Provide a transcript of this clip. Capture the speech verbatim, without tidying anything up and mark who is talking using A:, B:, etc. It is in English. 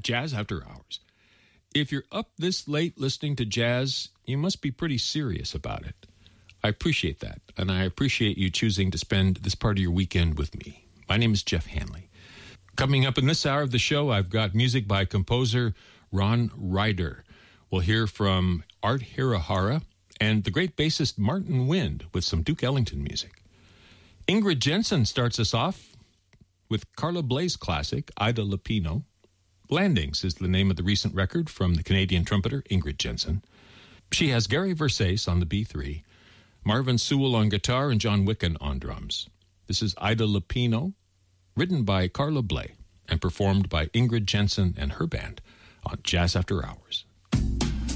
A: Jazz After Hours. If you're up this late listening to jazz, you must be pretty serious about it. I appreciate that, and I appreciate you choosing to spend this part of your weekend with me. My name is Jeff Hanley. Coming up in this hour of the show, I've got music by composer Ron Ryder. We'll hear from Art Hirahara and the great bassist Martin Wind with some Duke Ellington music. Ingrid Jensen starts us off with Carla Bley's classic, Ida Lupino. Landings is the name of the recent record from the Canadian trumpeter Ingrid Jensen. She has Gary Versace on the B three, Marvin Sewell on guitar, and John Wicken on drums. This is Ida Lupino, written by Carla Bley and performed by Ingrid Jensen and her band on Jazz After Hours.